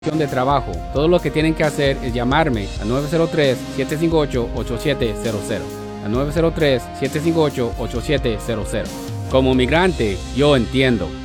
de trabajo. Todo lo que tienen que hacer es llamarme al 903-758-8700. Al 903-758-8700. Como migrante, yo entiendo.